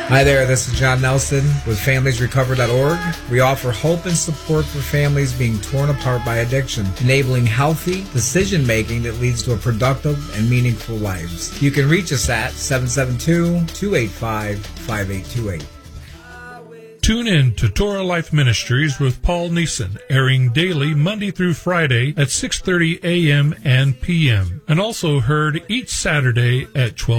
Hi there, this is John Nelson with FamiliesRecover.org. We offer hope and support for families being torn apart by addiction, enabling healthy decision-making that leads to a productive and meaningful lives. You can reach us at 772-285-5828. Tune in to Torah Life Ministries with Paul Neeson, airing daily Monday through Friday at 6:30 a.m. and p.m. and also heard each Saturday at 12